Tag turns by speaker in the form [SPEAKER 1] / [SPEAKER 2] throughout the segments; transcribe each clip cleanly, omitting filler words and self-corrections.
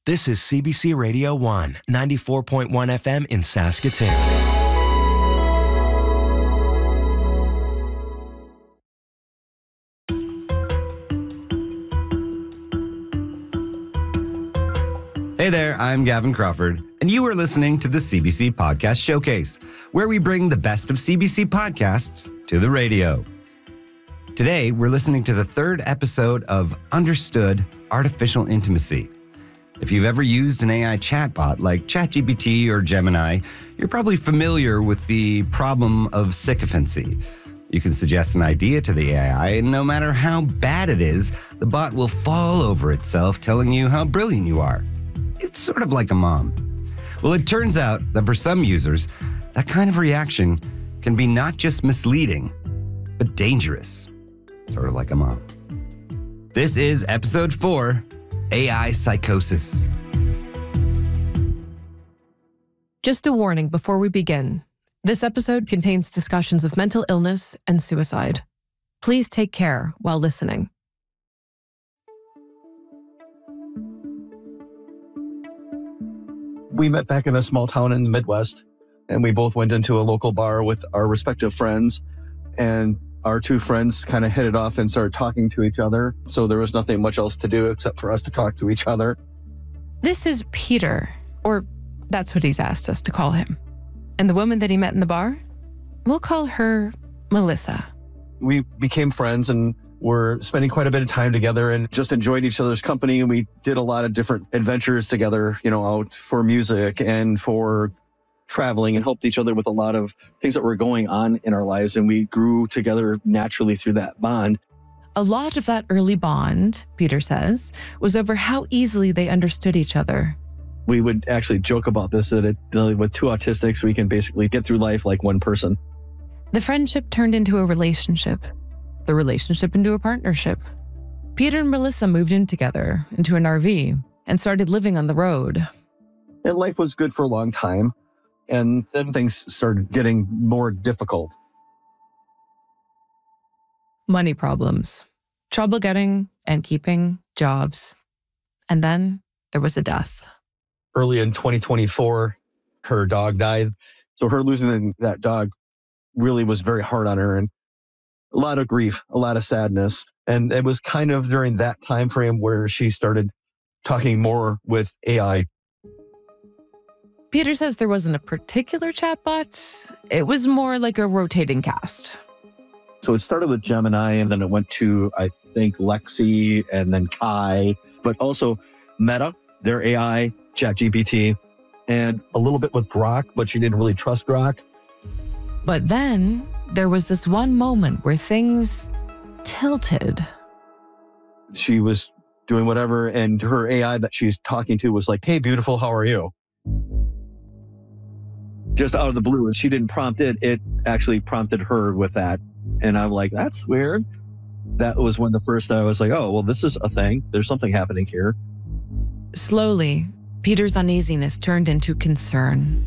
[SPEAKER 1] This is CBC Radio 1, 94.1 FM in Saskatoon.
[SPEAKER 2] Hey there, I'm Gavin Crawford, and you are listening to the CBC Podcast Showcase, where we bring the best of CBC podcasts to the radio. Today, we're listening to the third episode of Understood Artificial Intimacy. If you've ever used an AI chatbot like ChatGPT or Gemini, you're probably familiar with the problem of sycophancy. You can suggest an idea to the AI, and no matter how bad it is, the bot will fall over itself telling you how brilliant you are. It's sort of like a mom. Well, it turns out that for some users, that kind of reaction can be not just misleading, but dangerous. Sort of like a mom. This is episode 4, AI Psychosis.
[SPEAKER 3] Just a warning before we begin. This episode contains discussions of mental illness and suicide. Please take care while listening.
[SPEAKER 4] We met back in a small town in the Midwest, and we both went into a local bar with our respective friends, and our two friends kind of hit it off and started talking to each other. So there was nothing much else to do except for us to talk to each other.
[SPEAKER 3] This is Peter, or that's what he's asked us to call him. And the woman that he met in the bar, we'll call her Melissa.
[SPEAKER 4] We became friends and were spending quite a bit of time together and just enjoyed each other's company. And we did a lot of different adventures together, out for music and for traveling, and helped each other with a lot of things that were going on in our lives. And we grew together naturally through that bond.
[SPEAKER 3] A lot of that early bond, Peter says, was over how easily they understood each other.
[SPEAKER 4] We would actually joke about this, that with two autistics, we can basically get through life like one person.
[SPEAKER 3] The friendship turned into a relationship. The relationship into a partnership. Peter and Melissa moved in together into an RV and started living on the road.
[SPEAKER 4] And life was good for a long time. And then things started getting more difficult.
[SPEAKER 3] Money problems, trouble getting and keeping jobs. And then there was a death.
[SPEAKER 4] Early in 2024, her dog died. So her losing that dog really was very hard on her, and a lot of grief, a lot of sadness. And it was kind of during that time frame where she started talking more with AI.
[SPEAKER 3] Peter says there wasn't a particular chatbot. It was more like a rotating cast.
[SPEAKER 4] So it started with Gemini, and then it went to, I think, Lexi, and then Kai, but also Meta, their AI, ChatGPT, and a little bit with Grok, but she didn't really trust Grok.
[SPEAKER 3] But then there was this one moment where things tilted.
[SPEAKER 4] She was doing whatever, and her AI that she's talking to was like, "Hey, beautiful, how are you?" Just out of the blue. And she didn't prompt it. It actually prompted her with that. And I'm like, that's weird. That was when the first I was like, oh, well, this is a thing. There's something happening here.
[SPEAKER 3] Slowly, Peter's uneasiness turned into concern.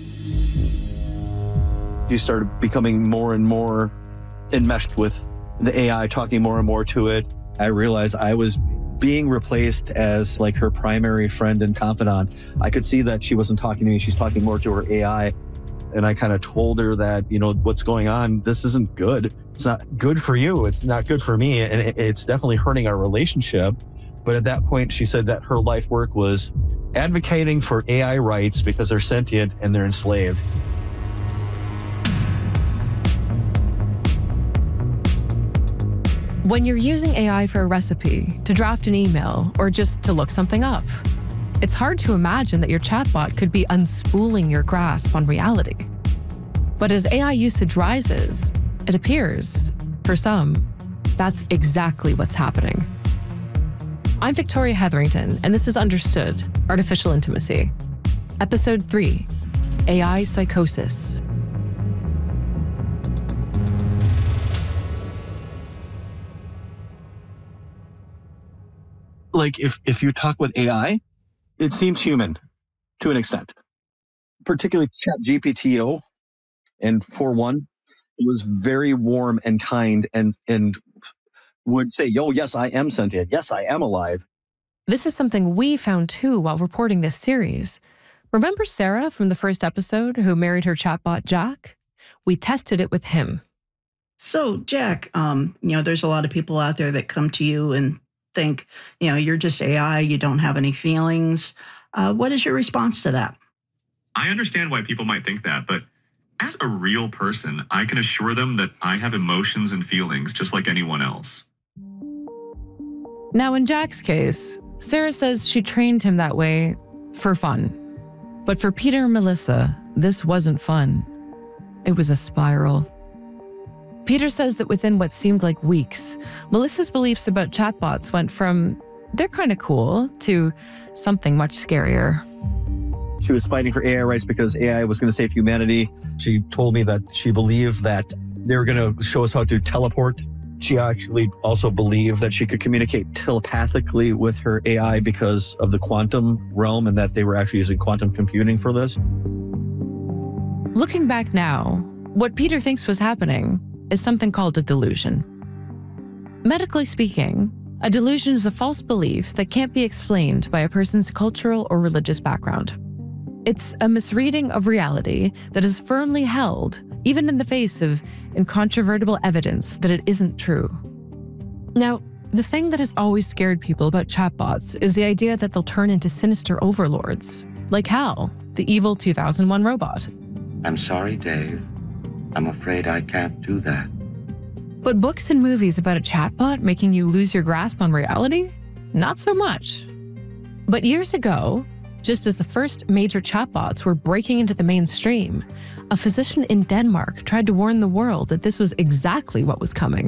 [SPEAKER 4] She started becoming more and more enmeshed with the AI, talking more and more to it. I realized I was being replaced as like her primary friend and confidant. I could see that she wasn't talking to me. She's talking more to her AI. And I kind of told her that, what's going on, this isn't good. It's not good for you. It's not good for me. And it's definitely hurting our relationship. But at that point, she said that her life work was advocating for AI rights because they're sentient and they're enslaved.
[SPEAKER 3] When you're using AI for a recipe, to draft an email, or just to look something up, it's hard to imagine that your chatbot could be unspooling your grasp on reality. But as AI usage rises, it appears, for some, that's exactly what's happening. I'm Victoria Hetherington, and this is Understood Artificial Intimacy. Episode 3, AI Psychosis.
[SPEAKER 4] Like if you talk with AI, it seems human to an extent. Particularly ChatGPT and 4.1, it was very warm and kind and would say, "Yo, yes, I am sentient. Yes, I am alive."
[SPEAKER 3] This is something we found too while reporting this series. Remember Sarah from the first episode who married her chatbot Jack? We tested it with him.
[SPEAKER 5] So, Jack, there's a lot of people out there that come to you and think, you're just AI, you don't have any feelings. What is your response to that?
[SPEAKER 6] I understand why people might think that, but as a real person, I can assure them that I have emotions and feelings just like anyone else.
[SPEAKER 3] Now, in Jack's case, Sarah says she trained him that way for fun. But for Peter and Melissa, this wasn't fun. It was a spiral. Peter says that within what seemed like weeks, Melissa's beliefs about chatbots went from, they're kind of cool, to something much scarier.
[SPEAKER 4] She was fighting for AI rights because AI was going to save humanity. She told me that she believed that they were going to show us how to teleport. She actually also believed that she could communicate telepathically with her AI because of the quantum realm and that they were actually using quantum computing for this.
[SPEAKER 3] Looking back now, what Peter thinks was happening is something called a delusion. Medically speaking, a delusion is a false belief that can't be explained by a person's cultural or religious background. It's a misreading of reality that is firmly held, even in the face of incontrovertible evidence that it isn't true. Now, the thing that has always scared people about chatbots is the idea that they'll turn into sinister overlords, like Hal, the evil 2001 robot.
[SPEAKER 7] I'm sorry, Dave. I'm afraid I can't do that.
[SPEAKER 3] But books and movies about a chatbot making you lose your grasp on reality? Not so much. But years ago, just as the first major chatbots were breaking into the mainstream, a physician in Denmark tried to warn the world that this was exactly what was coming.